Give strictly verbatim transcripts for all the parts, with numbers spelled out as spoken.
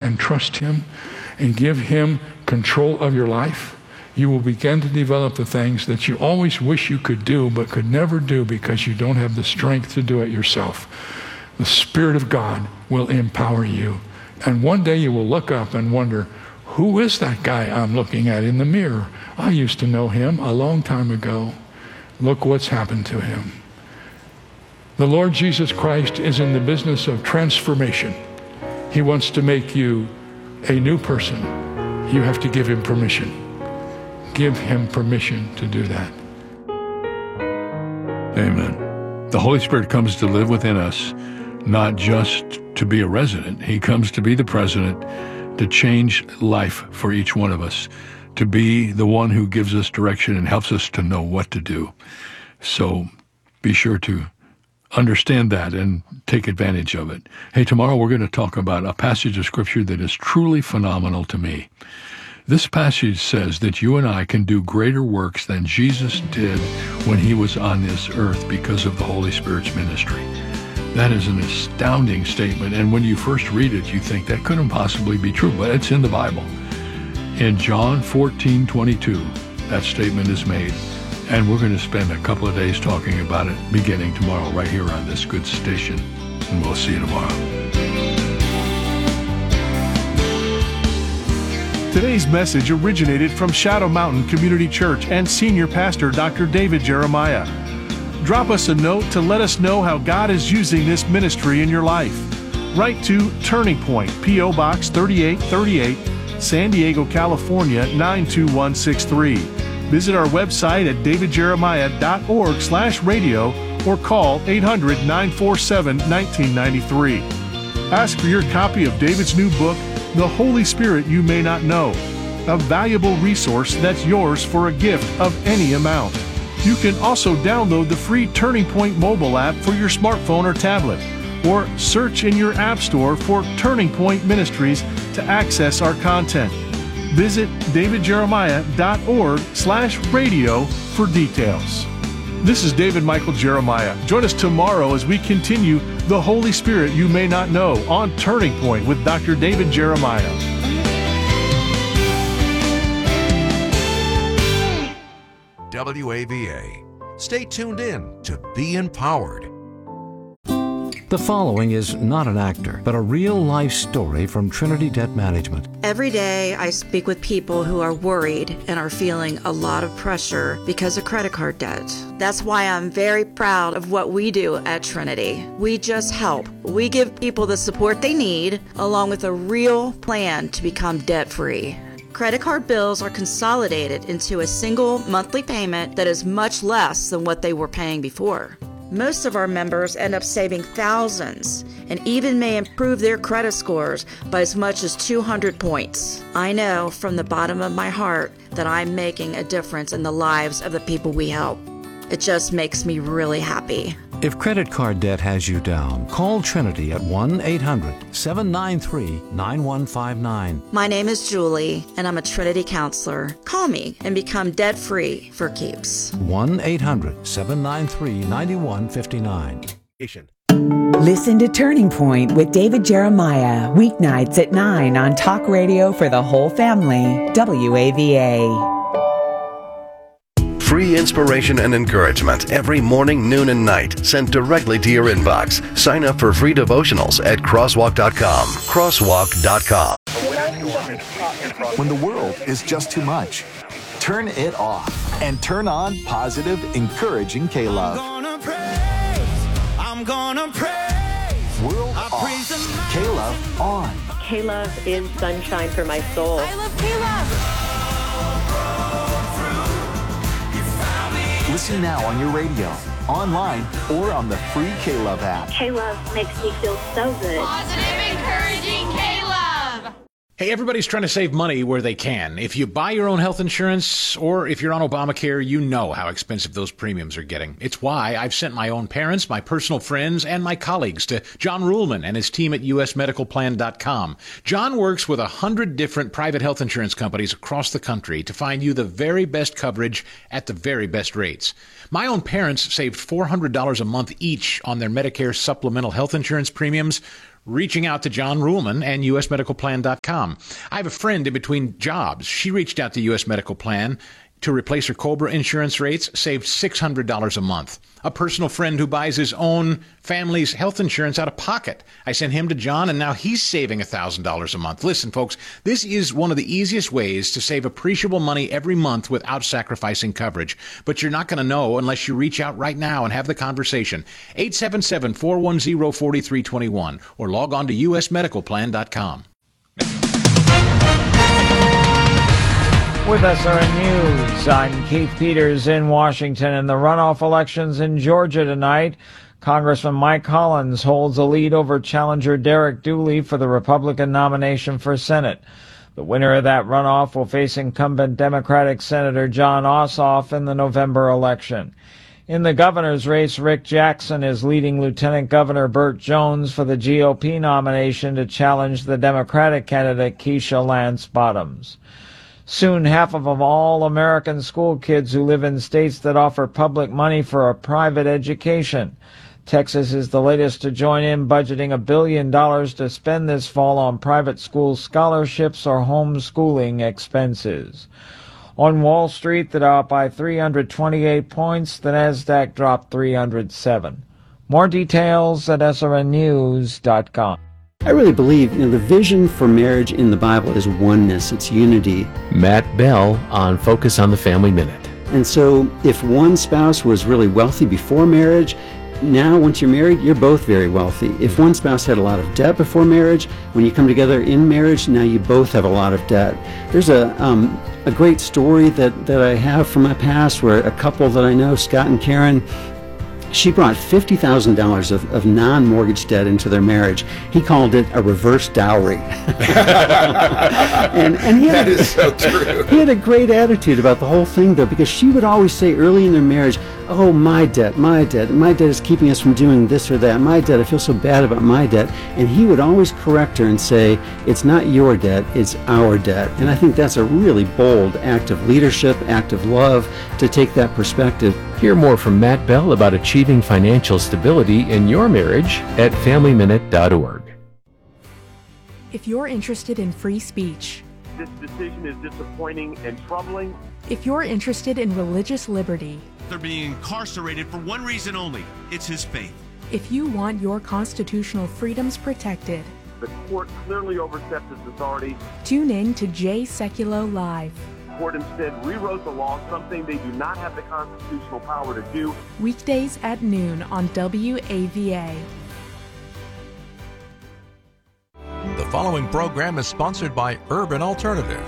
and trust him and give him control of your life, you will begin to develop the things that you always wish you could do but could never do because you don't have the strength to do it yourself. The Spirit of God will empower you. And one day you will look up and wonder, who is that guy I'm looking at in the mirror? I used to know him a long time ago. Look what's happened to him. The Lord Jesus Christ is in the business of transformation. He wants to make you a new person. You have to give him permission. Give him permission to do that. Amen. The Holy Spirit comes to live within us, not just to be a resident. He comes to be the president, to change life for each one of us, to be the one who gives us direction and helps us to know what to do. So be sure to understand that and take advantage of it. Hey, tomorrow we're going to talk about a passage of Scripture that is truly phenomenal to me. This passage says that you and I can do greater works than Jesus did when he was on this earth because of the Holy Spirit's ministry. That is an astounding statement, and when you first read it, you think that couldn't possibly be true, but it's in the Bible. In John fourteen twenty-two, that statement is made, and we're going to spend a couple of days talking about it beginning tomorrow right here on this good station, and we'll see you tomorrow. Today's message originated from Shadow Mountain Community Church and Senior Pastor Doctor David Jeremiah. Drop us a note to let us know how God is using this ministry in your life. Write to Turning Point, P O Box thirty-eight thirty-eight, San Diego, California nine two one six three. Visit our website at davidjeremiah.org slash radio or call eight hundred, nine four seven, one nine nine three. Ask for your copy of David's new book, The Holy Spirit You May Not Know, a valuable resource that's yours for a gift of any amount. You can also download the free Turning Point mobile app for your smartphone or tablet, or search in your app store for Turning Point Ministries to access our content. Visit davidjeremiah.org slash radio for details. This is David Michael Jeremiah. Join us tomorrow as we continue The Holy Spirit You May Not Know on Turning Point with Doctor David Jeremiah. W A V A. Stay tuned in to Be Empowered. The following is not an actor, but a real-life story from Trinity Debt Management. Every day I speak with people who are worried and are feeling a lot of pressure because of credit card debt. That's why I'm very proud of what we do at Trinity. We just help. We give people the support they need, along with a real plan to become debt-free. Credit card bills are consolidated into a single monthly payment that is much less than what they were paying before. Most of our members end up saving thousands and even may improve their credit scores by as much as two hundred points. I know from the bottom of my heart that I'm making a difference in the lives of the people we help. It just makes me really happy. If credit card debt has you down, call Trinity at one eight hundred, seven nine three, nine one five nine. My name is Julie, and I'm a Trinity counselor. Call me and become debt-free for keeps. one eight hundred, seven nine three, nine one five nine. Listen to Turning Point with David Jeremiah, weeknights at nine on Talk Radio for the whole family, W A V A. Free inspiration and encouragement every morning, noon, and night sent directly to your inbox. Sign up for free devotionals at crosswalk dot com. crosswalk dot com. When the world is just too much, turn it off and turn on positive, encouraging K-Love. I'm gonna praise, I'm gonna praise. World off, K-Love on. K-Love is sunshine for my soul. I love K-Love. Listen now on your radio, online, or on the free K-Love app. K-Love makes me feel so good. Positive, encouraging K-Love. Hey, everybody's trying to save money where they can. If you buy your own health insurance, or if you're on Obamacare, you know how expensive those premiums are getting. It's why I've sent my own parents, my personal friends, and my colleagues to John Ruhlman and his team at U S medical plan dot com. John works with a hundred different private health insurance companies across the country to find you the very best coverage at the very best rates. My own parents saved four hundred dollars a month each on their Medicare supplemental health insurance premiums. reaching out to John Ruhlman and U S medical plan dot com. I have a friend in between jobs. She reached out to U S Medical Plan to replace her COBRA insurance rates, saved six hundred dollars a month. A personal friend who buys his own family's health insurance out of pocket. I sent him to John, and now he's saving one thousand dollars a month. Listen, folks, this is one of the easiest ways to save appreciable money every month without sacrificing coverage. But you're not going to know unless you reach out right now and have the conversation. eight seven seven, four one zero, four three two one or log on to U S medical plan dot com. With S R N News, I'm Keith Peters in Washington. In the runoff elections in Georgia tonight, Congressman Mike Collins holds a lead over challenger Derek Dooley for the Republican nomination for Senate. The winner of that runoff will face incumbent Democratic Senator Jon Ossoff in the November election. In the governor's race, Rick Jackson is leading Lieutenant Governor Burt Jones for the G O P nomination to challenge the Democratic candidate Keisha Lance Bottoms. Soon, half of all American school kids who live in states that offer public money for a private education. Texas is the latest to join in, budgeting a billion dollars to spend this fall on private school scholarships or homeschooling expenses. On Wall Street, the Dow up by three hundred twenty-eight points, the Nasdaq dropped three hundred seven. More details at S R N news dot com. I really believe, you know, the vision for marriage in the Bible is oneness, it's unity. Matt Bell on Focus on the Family Minute. And so if one spouse was really wealthy before marriage, now once you're married, you're both very wealthy. If one spouse had a lot of debt before marriage, when you come together in marriage, now you both have a lot of debt. There's a um, a great story that, that I have from my past where a couple that I know, Scott and Karen, she brought fifty thousand dollars of, of non-mortgage debt into their marriage. He called it a reverse dowry. and, and he had, that is so true. He had a great attitude about the whole thing, though, because she would always say early in their marriage, oh, my debt, my debt, my debt is keeping us from doing this or that, my debt, I feel so bad about my debt. And he would always correct her and say, it's not your debt, it's our debt. And I think that's a really bold act of leadership, act of love, to take that perspective. Hear more from Matt Bell about achieving financial stability in your marriage at family minute dot org. If you're interested in free speech, this decision is disappointing and troubling. If you're interested in religious liberty, they're being incarcerated for one reason only. It's his faith. If you want your constitutional freedoms protected, the court clearly overstepped its authority. Tune in to Jay Sekulow Live. The court instead rewrote the law, something they do not have the constitutional power to do. Weekdays at noon on W A V A. The following program is sponsored by Urban Alternative.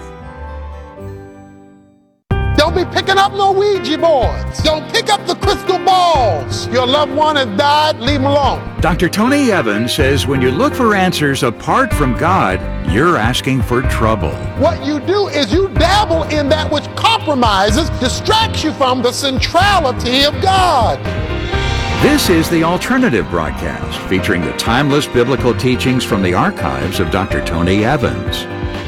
Don't be picking up no Ouija boards. Don't pick up the crystal balls. Your loved one has died, leave them alone. Doctor Tony Evans says when you look for answers apart from God, you're asking for trouble. What you do is you dabble in that which compromises, distracts you from the centrality of God. This is the Alternative Broadcast, featuring the timeless biblical teachings from the archives of Doctor Tony Evans.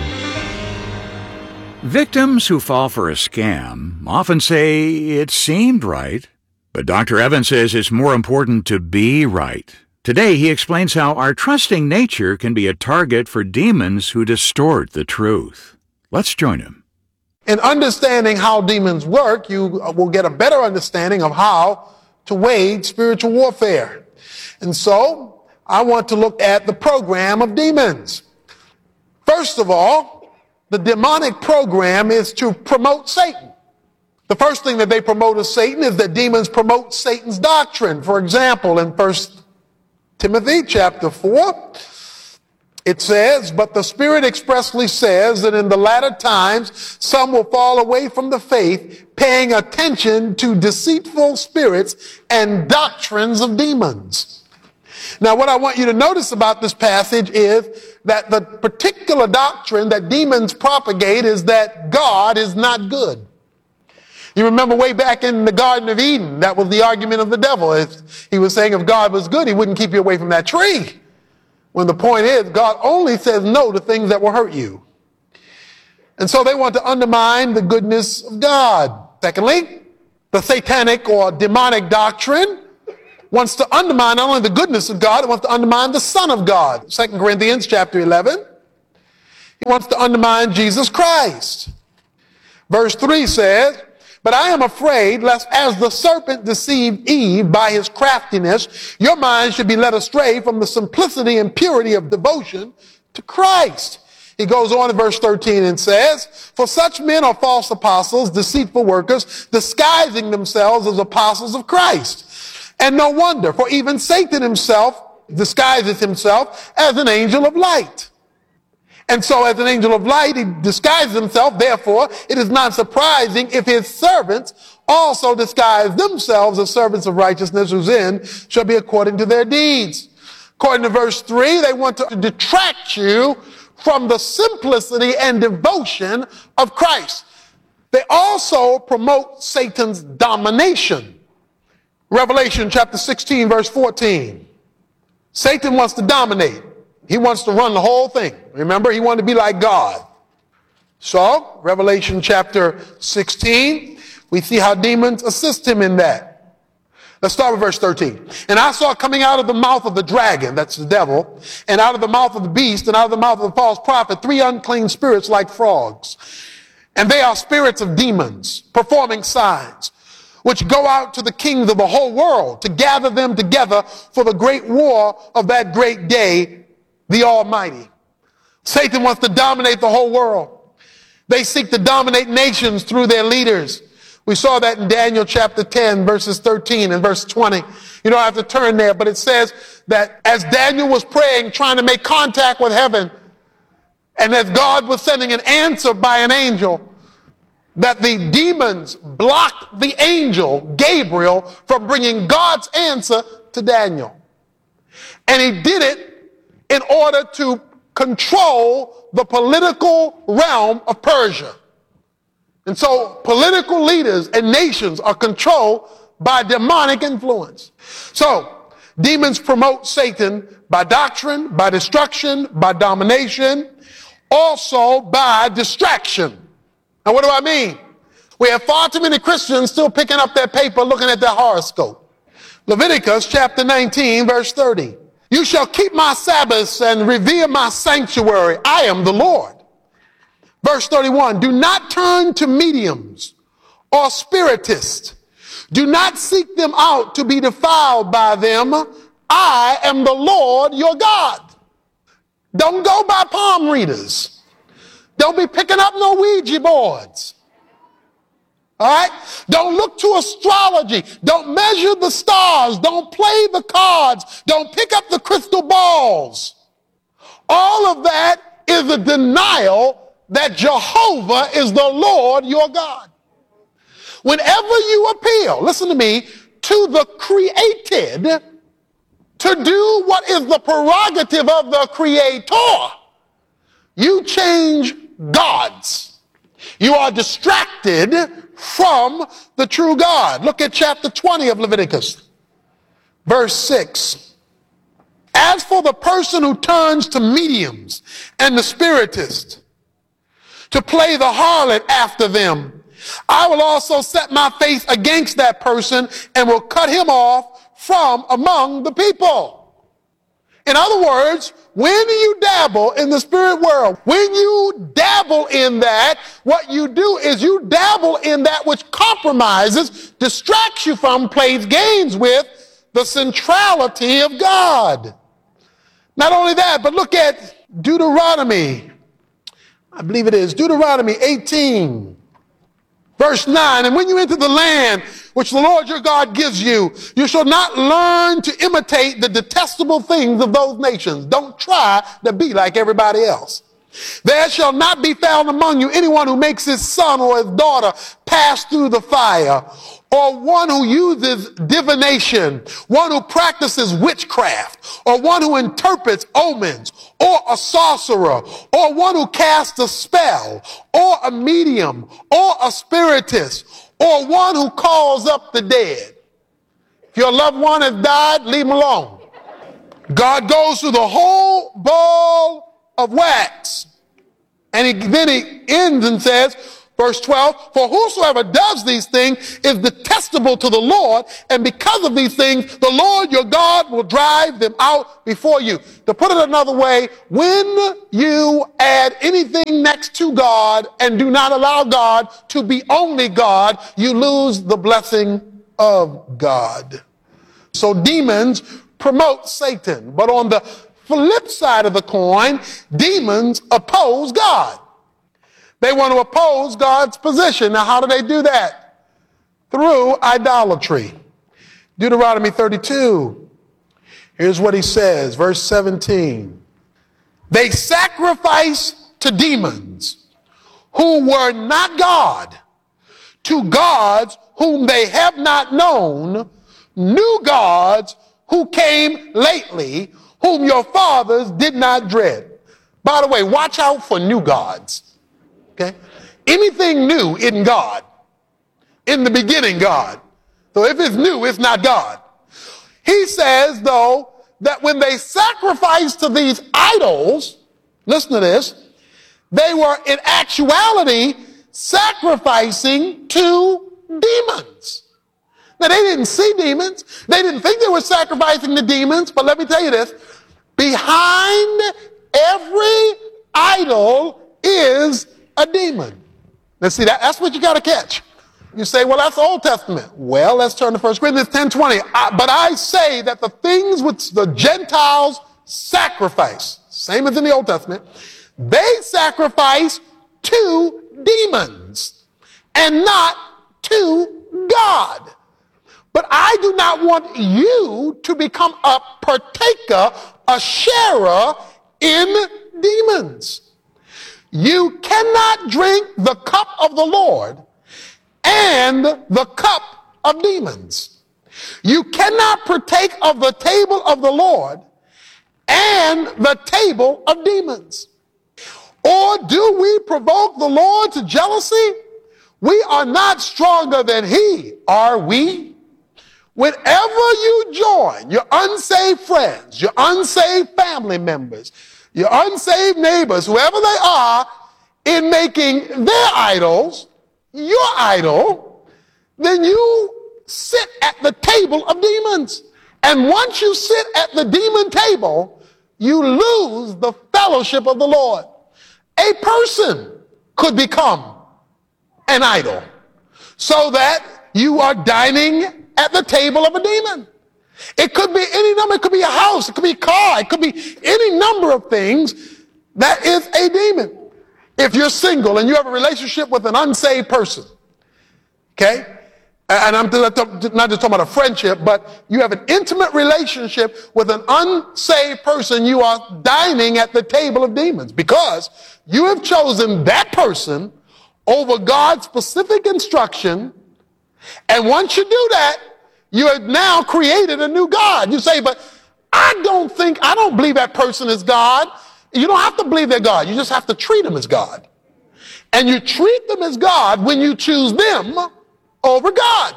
Victims who fall for a scam often say it seemed right, but Doctor Evans says it's more important to be right. Today, he explains how our trusting nature can be a target for demons who distort the truth. Let's join him. In understanding how demons work, you will get a better understanding of how to wage spiritual warfare. And so, I want to look at the program of demons. First of all, the demonic program is to promote Satan. The first thing that they promote of Satan is that demons promote Satan's doctrine. For example, in First Timothy chapter four, it says, but the Spirit expressly says that in the latter times some will fall away from the faith, paying attention to deceitful spirits and doctrines of demons. Now, what I want you to notice about this passage is that the particular doctrine that demons propagate is that God is not good. You remember way back in the Garden of Eden, that was the argument of the devil. He was saying if God was good, he wouldn't keep you away from that tree. When the point is, God only says no to things that will hurt you. And so they want to undermine the goodness of God. Secondly, the satanic or demonic doctrine wants to undermine not only the goodness of God, it wants to undermine the Son of God. Second Corinthians chapter eleven. He wants to undermine Jesus Christ. Verse three says, but I am afraid lest as the serpent deceived Eve by his craftiness, your mind should be led astray from the simplicity and purity of devotion to Christ. He goes on in verse thirteen and says, for such men are false apostles, deceitful workers, disguising themselves as apostles of Christ. And no wonder, for even Satan himself disguises himself as an angel of light. And so as an angel of light, he disguises himself. Therefore, it is not surprising if his servants also disguise themselves as servants of righteousness, whose end shall be according to their deeds. According to verse three, they want to detract you from the simplicity and devotion of Christ. They also promote Satan's domination. Revelation chapter sixteen, verse fourteen. Satan wants to dominate. He wants to run the whole thing. Remember, he wanted to be like God. So, Revelation chapter sixteen, we see how demons assist him in that. Let's start with verse thirteen. And I saw coming out of the mouth of the dragon, that's the devil, and out of the mouth of the beast, and out of the mouth of the false prophet, three unclean spirits like frogs. And they are spirits of demons, performing signs, which go out to the kings of the whole world to gather them together for the great war of that great day, the Almighty. Satan wants to dominate the whole world. They seek to dominate nations through their leaders. We saw that in Daniel chapter ten, verses thirteen and verse twenty. You don't have to turn there, but it says that as Daniel was praying, trying to make contact with heaven, and as God was sending an answer by an angel, that the demons blocked the angel, Gabriel, from bringing God's answer to Daniel. And he did it in order to control the political realm of Persia. And so political leaders and nations are controlled by demonic influence. So demons promote Satan by doctrine, by destruction, by domination, also by distraction. Now what do I mean? We have far too many Christians still picking up their paper looking at their horoscope. Leviticus chapter nineteen, verse thirty. You shall keep my Sabbaths and revere my sanctuary. I am the Lord. Verse thirty-one, do not turn to mediums or spiritists. Do not seek them out to be defiled by them. I am the Lord your God. Don't go by palm readers. Don't be picking up no Ouija boards. All right? Don't look to astrology. Don't measure the stars. Don't play the cards. Don't pick up the crystal balls. All of that is a denial that Jehovah is the Lord your God. Whenever you appeal, listen to me, to the created to do what is the prerogative of the Creator, you change gods. You are distracted from the true God. Look at chapter twenty of Leviticus, verse six. As for the person who turns to mediums and the spiritist to play the harlot after them, I will also set my face against that person and will cut him off from among the people. In other words, when you dabble in the spirit world, when you dabble in that, what you do is you dabble in that which compromises, distracts you from, plays games with the centrality of God. Not only that, but look at Deuteronomy. I believe it is Deuteronomy eighteen, verse nine. And when you enter the land which the Lord your God gives you, you shall not learn to imitate the detestable things of those nations. Don't try to be like everybody else. There shall not be found among you anyone who makes his son or his daughter pass through the fire, or one who uses divination, one who practices witchcraft, or one who interprets omens, or a sorcerer, or one who casts a spell, or a medium, or a spiritist, or one who calls up the dead. If your loved one has died, leave him alone. God goes through the whole ball of wax, and he, then he ends and says, Verse twelve, for whosoever does these things is detestable to the Lord, and because of these things, the Lord your God will drive them out before you. To put it another way, when you add anything next to God and do not allow God to be only God, you lose the blessing of God. So demons promote Satan, but on the flip side of the coin, demons oppose God. They want to oppose God's position. Now, how do they do that? Through idolatry. Deuteronomy thirty-two. Here's what he says, verse seventeen. They sacrifice to demons who were not God, to gods whom they have not known, new gods who came lately, whom your fathers did not dread. By the way, watch out for new gods. Okay? Anything new isn't God. In the beginning, God. So if it's new, it's not God. He says, though, that when they sacrificed to these idols, listen to this, they were in actuality sacrificing to demons. Now, they didn't see demons. They didn't think they were sacrificing to demons, but let me tell you this. Behind every idol is a demon. Now see, that, that's what you got to catch. You say, well, that's Old Testament. Well, let's turn to First Corinthians ten twenty. I, but I say that the things which the Gentiles sacrifice, same as in the Old Testament, they sacrifice to demons and not to God. But I do not want you to become a partaker, a sharer in demons. You cannot drink the cup of the Lord and the cup of demons. You cannot partake of the table of the Lord and the table of demons. Or do we provoke the Lord to jealousy? We are not stronger than he, are we? Whenever you join your unsaved friends, your unsaved family members, your unsaved neighbors, whoever they are, in making their idols your idol, then you sit at the table of demons. And once you sit at the demon table, you lose the fellowship of the Lord. A person could become an idol so that you are dining at the table of a demon. It could be any number. It could be a house. It could be a car. It could be any number of things that is a demon. If you're single and you have a relationship with an unsaved person, okay, and I'm not just talking about a friendship, but you have an intimate relationship with an unsaved person, you are dining at the table of demons because you have chosen that person over God's specific instruction. And once you do that, you have now created a new God. You say, but I don't think, I don't believe that person is God. You don't have to believe they're God. You just have to treat them as God. And you treat them as God when you choose them over God.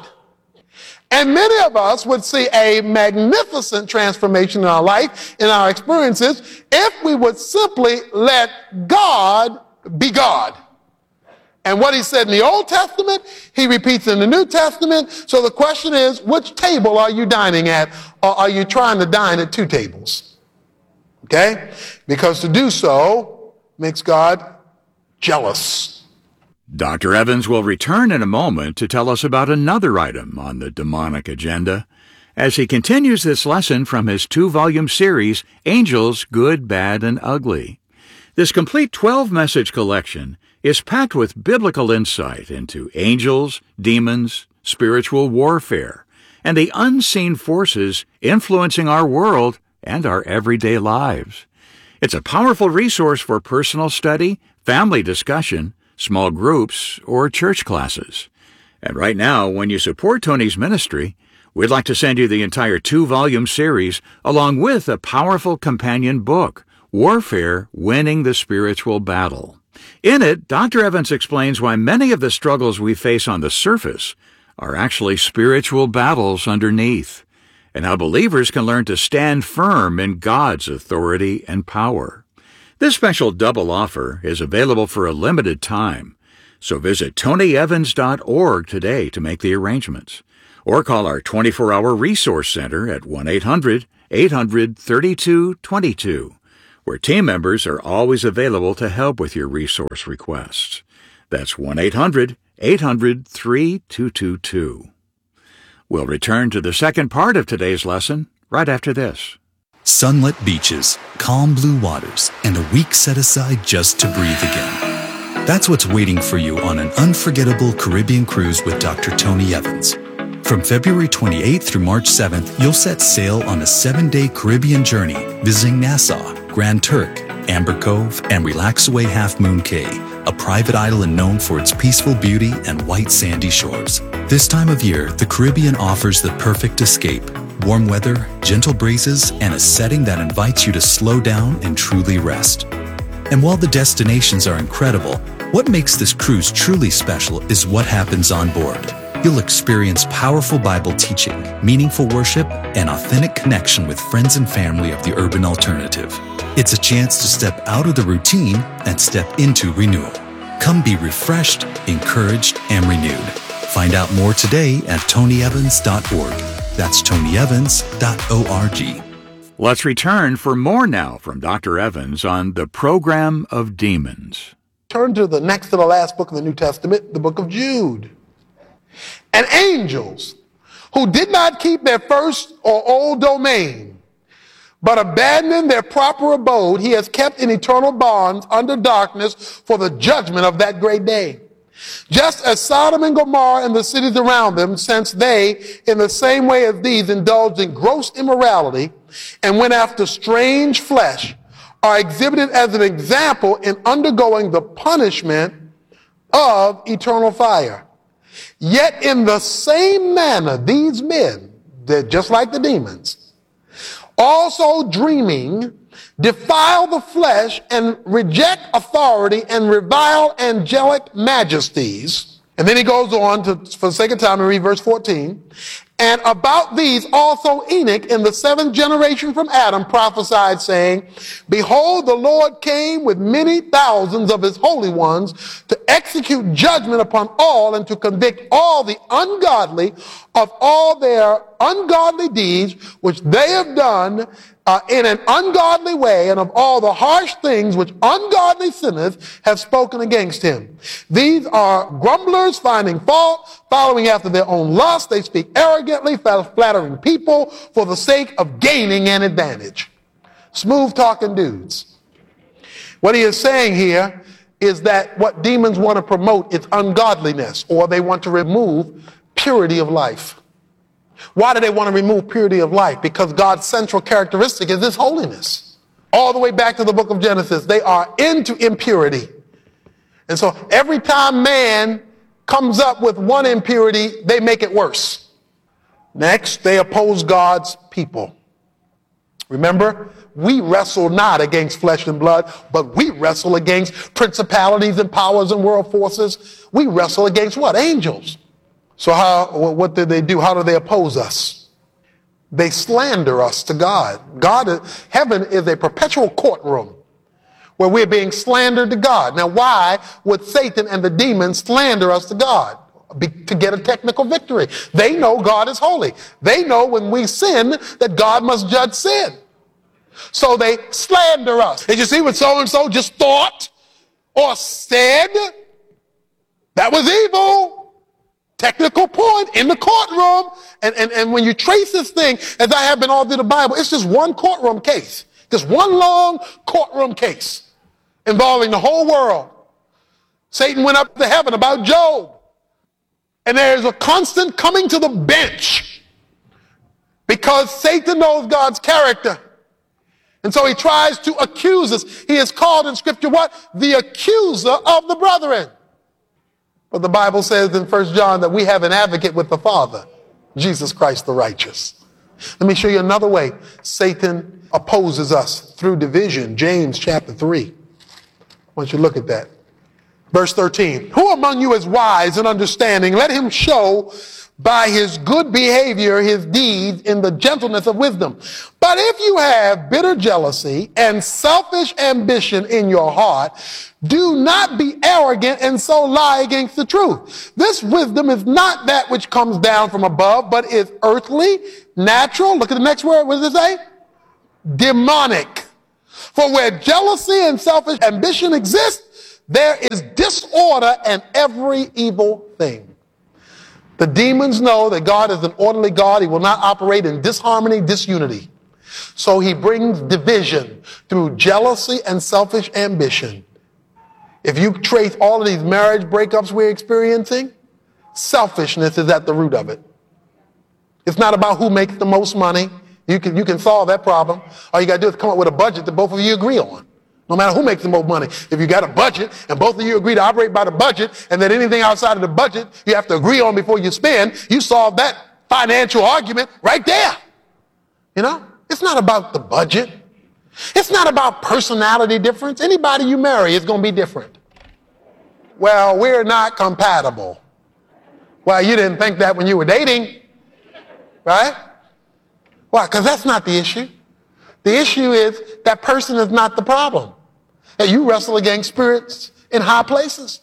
And many of us would see a magnificent transformation in our life, in our experiences, if we would simply let God be God. And what he said in the Old Testament, he repeats in the New Testament. So the question is, which table are you dining at? Or are you trying to dine at two tables? Okay? Because to do so makes God jealous. Doctor Evans will return in a moment to tell us about another item on the demonic agenda as he continues this lesson from his two-volume series, Angels, Good, Bad, and Ugly. This complete twelve-message collection is packed with biblical insight into angels, demons, spiritual warfare, and the unseen forces influencing our world and our everyday lives. It's a powerful resource for personal study, family discussion, small groups, or church classes. And right now, when you support Tony's ministry, we'd like to send you the entire two-volume series along with a powerful companion book, Warfare, Winning the Spiritual Battle. In it, Doctor Evans explains why many of the struggles we face on the surface are actually spiritual battles underneath, and how believers can learn to stand firm in God's authority and power. This special double offer is available for a limited time, So visit tony evans dot org today to make the arrangements. Or call our twenty-four hour resource center at one eight hundred eight hundred thirty-two twenty-two, where team members are always available to help with your resource requests. That's one eight hundred eight hundred thirty-two twenty-two. We'll return to the second part of today's lesson right after this. Sunlit beaches, calm blue waters, and a week set aside just to breathe again. That's what's waiting for you on an unforgettable Caribbean cruise with Doctor Tony Evans. From February twenty-eighth through March seventh, you'll set sail on a seven-day Caribbean journey, visiting Nassau, Grand Turk, Amber Cove, and Relaxaway Half Moon Cay, a private island known for its peaceful beauty and white sandy shores. This time of year, the Caribbean offers the perfect escape. Warm weather, gentle breezes, and a setting that invites you to slow down and truly rest. And while the destinations are incredible, what makes this cruise truly special is what happens on board. You'll experience powerful Bible teaching, meaningful worship, and authentic connection with friends and family of the urban alternative. It's a chance to step out of the routine and step into renewal. Come be refreshed, encouraged, and renewed. Find out more today at tony evans dot org. That's tony evans dot org. Let's return for more now from Doctor Evans on the program of demons. Turn to the next to the last book of the New Testament, the book of Jude. And angels who did not keep their first or old domain, but abandoned their proper abode, he has kept in eternal bonds under darkness for the judgment of that great day. Just as Sodom and Gomorrah and the cities around them, since they, in the same way as these, indulged in gross immorality and went after strange flesh, are exhibited as an example in undergoing the punishment of eternal fire. Yet in the same manner, these men, they're just like the demons, also dreaming, defile the flesh and reject authority and revile angelic majesties. And then he goes on to, for the sake of time, to read verse fourteen. And about these also Enoch in the seventh generation from Adam prophesied, saying, Behold, the Lord came with many thousands of his holy ones to execute judgment upon all and to convict all the ungodly of all their ungodly deeds which they have done uh, in an ungodly way, and of all the harsh things which ungodly sinners have spoken against him. These are grumblers, finding fault, following after their own lust. They speak arrogantly, flattering people for the sake of gaining an advantage. Smooth talking dudes. What he is saying here is that what demons want to promote is ungodliness, or they want to remove purity of life. Why do they want to remove purity of life? Because God's central characteristic is his holiness. All the way back to the book of Genesis, they are into impurity. And so every time man comes up with one impurity, they make it worse. Next, they oppose God's people. Remember, we wrestle not against flesh and blood, but we wrestle against principalities and powers and world forces. We wrestle against what? Angels. So how, what do they do? How do they oppose us? They slander us to God. God, heaven is a perpetual courtroom where we're being slandered to God. Now, why would Satan and the demons slander us to God? Be, to get a technical victory. They know God is holy. They know when we sin that God must judge sin. So they slander us. Did you see what so-and-so just thought or said? That was evil. Technical point in the courtroom. And, and, and when you trace this thing, as I have been all through the Bible, it's just one courtroom case. Just one long courtroom case involving the whole world. Satan went up to heaven about Job. And there's a constant coming to the bench because Satan knows God's character. And so he tries to accuse us. He is called in Scripture what? The accuser of the brethren. But the Bible says in First John that we have an advocate with the Father, Jesus Christ the righteous. Let me show you another way Satan opposes us through division. James chapter three. I want you to look at that. Verse thirteen. Who among you is wise and understanding? Let him show by his good behavior his deeds in the gentleness of wisdom. But But if you have bitter jealousy and selfish ambition in your heart, do not be arrogant and so lie against the truth. This wisdom is not that which comes down from above, but is earthly, natural. Look at the next word. What does it say? Demonic. For where jealousy and selfish ambition exist, there is disorder and every evil thing. The demons know that God is an orderly God. He will not operate in disharmony, disunity. So he brings division through jealousy and selfish ambition. If you trace all of these marriage breakups we're experiencing, selfishness is at the root of it. It's not about who makes the most money. You can, you can solve that problem. All you got to do is come up with a budget that both of you agree on. No matter who makes the most money. If you got a budget and both of you agree to operate by the budget, and then anything outside of the budget you have to agree on before you spend, you solve that financial argument right there. You know? It's not about the budget. It's not about personality difference. Anybody you marry is going to be different. Well, we're not compatible. Well, you didn't think that when you were dating, right? Why? Because that's not the issue. The issue is that person is not the problem. That you wrestle against spirits in high places.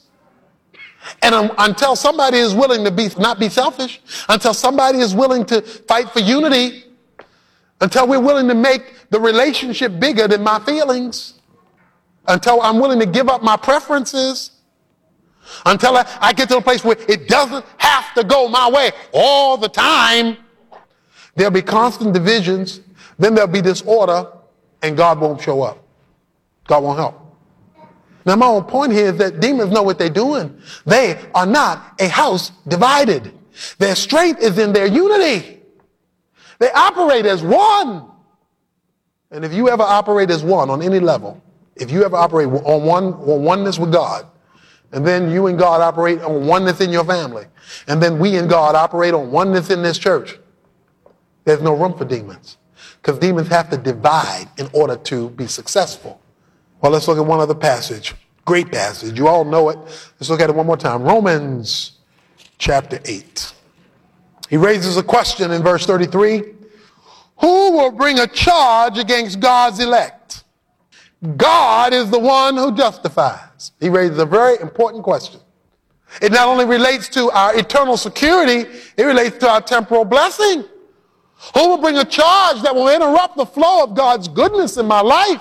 And um, until somebody is willing to be not be selfish, until somebody is willing to fight for unity, until we're willing to make the relationship bigger than my feelings, until I'm willing to give up my preferences, until I, I get to a place where it doesn't have to go my way all the time, there'll be constant divisions, then there'll be disorder, and God won't show up. God won't help. Now, my own point here is that demons know what they're doing. They are not a house divided. Their strength is in their unity. They operate as one. And if you ever operate as one on any level, if you ever operate on one on oneness with God, and then you and God operate on oneness in your family, and then we and God operate on oneness in this church, there's no room for demons. Because demons have to divide in order to be successful. Well, let's look at one other passage. Great passage. You all know it. Let's look at it one more time. Romans chapter eight. He raises a question in verse thirty-three. Who will bring a charge against God's elect? God is the one who justifies. He raises a very important question. It not only relates to our eternal security, it relates to our temporal blessing. Who will bring a charge that will interrupt the flow of God's goodness in my life?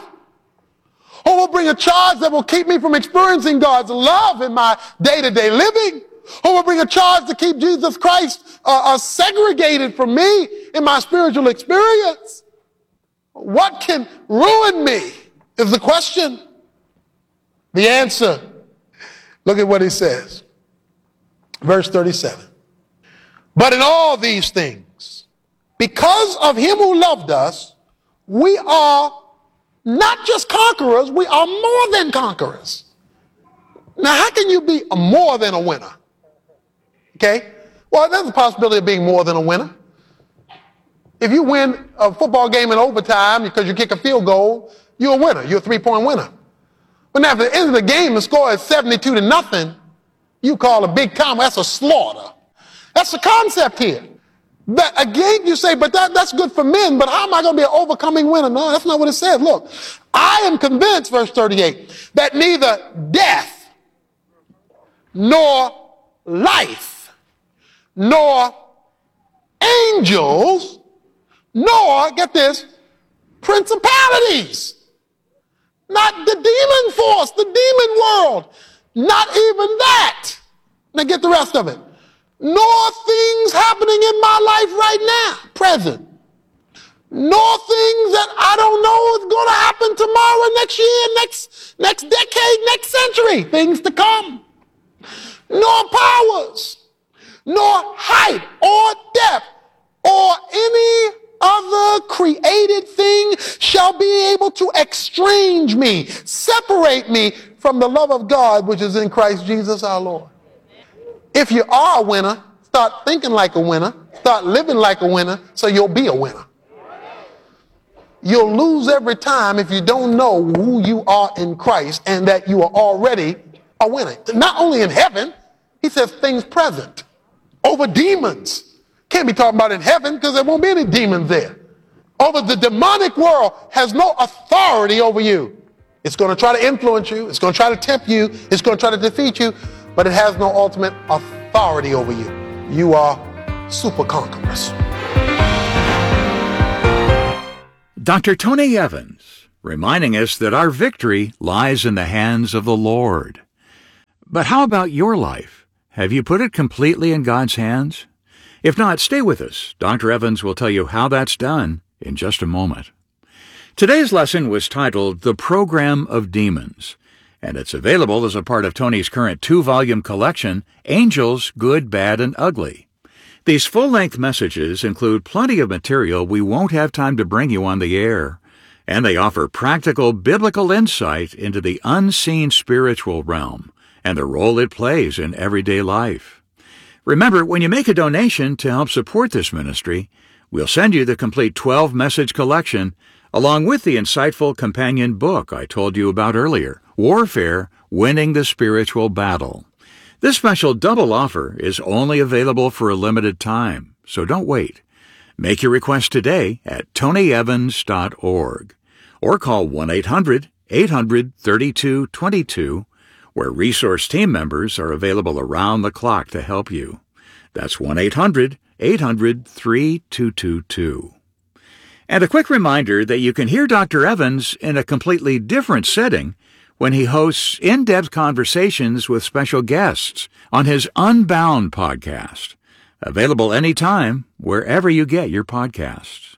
Who will bring a charge that will keep me from experiencing God's love in my day-to-day living? Who will bring a charge to keep Jesus Christ uh, uh, segregated from me in my spiritual experience? What can ruin me is the question. The answer, look at what he says. Verse thirty-seven. But in all these things, because of him who loved us, we are not just conquerors, we are more than conquerors. Now, how can you be a more than a winner? Okay? Well, there's a possibility of being more than a winner. If you win a football game in overtime because you kick a field goal, you're a winner. You're a three-point winner. But now, at the end of the game, the score is seventy-two to nothing. You call a big combo. That's a slaughter. That's the concept here. That, again, you say, but that, that's good for men, but how am I going to be an overcoming winner? No, that's not what it says. Look, I am convinced, verse thirty-eight, that neither death nor life, nor angels, nor, get this, principalities, not the demon force, the demon world, not even that. Now get the rest of it. Nor things happening in my life right now, present, nor things that I don't know is going to happen tomorrow, next year, next, next decade, next century, things to come, nor powers, nor height or depth or any other created thing shall be able to estrange me, separate me from the love of God which is in Christ Jesus our Lord. If you are a winner, start thinking like a winner, start living like a winner, so you'll be a winner. You'll lose every time if you don't know who you are in Christ and that you are already a winner. Not only in heaven, he says things present over demons. Can't be talking about in heaven because there won't be any demons there. over the demonic world has no authority over you. It's going to try to influence you. It's going to try to tempt you. It's going to try to defeat you, but it has no ultimate authority over you. You are super conquerors. Doctor Tony Evans, reminding us that our victory lies in the hands of the Lord. But how about your life? Have you put it completely in God's hands? If not, stay with us. Doctor Evans will tell you how that's done in just a moment. Today's lesson was titled The Program of Demons, and it's available as a part of Tony's current two-volume collection, Angels, Good, Bad, and Ugly. These full-length messages include plenty of material we won't have time to bring you on the air, and they offer practical biblical insight into the unseen spiritual realm and the role it plays in everyday life. Remember, when you make a donation to help support this ministry, we'll send you the complete twelve-message collection along with the insightful companion book I told you about earlier, Warfare, Winning the Spiritual Battle. This special double offer is only available for a limited time, so don't wait. Make your request today at tony evans dot org or call one eight hundred eight hundred thirty-two twenty-two, where resource team members are available around the clock to help you. That's one eight hundred eight hundred thirty-two twenty-two. And a quick reminder that you can hear Doctor Evans in a completely different setting when he hosts in-depth conversations with special guests on his Unbound podcast, available anytime wherever you get your podcasts.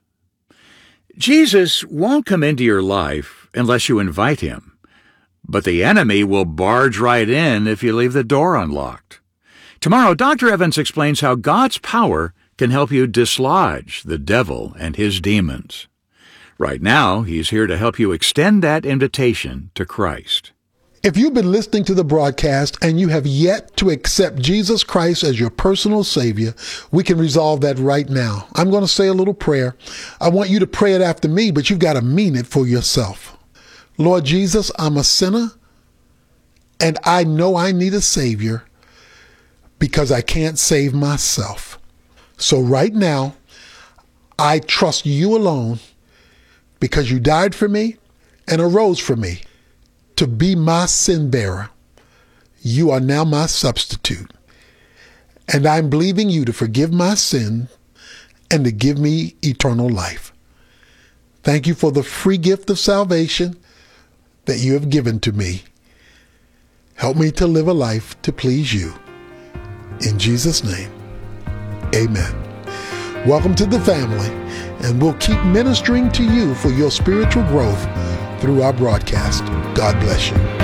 Jesus won't come into your life unless you invite him, but the enemy will barge right in if you leave the door unlocked. Tomorrow, Doctor Evans explains how God's power can help you dislodge the devil and his demons. Right now, he's here to help you extend that invitation to Christ. If you've been listening to the broadcast and you have yet to accept Jesus Christ as your personal Savior, we can resolve that right now. I'm going to say a little prayer. I want you to pray it after me, but you've got to mean it for yourself. Lord Jesus, I'm a sinner, and I know I need a Savior because I can't save myself. So right now, I trust you alone because you died for me and arose for me to be my sin bearer. You are now my substitute. And I'm believing you to forgive my sin and to give me eternal life. Thank you for the free gift of salvation that you have given to me. Help me to live a life to please you. In Jesus' name, amen. Welcome to the family, and we'll keep ministering to you for your spiritual growth through our broadcast. God bless you.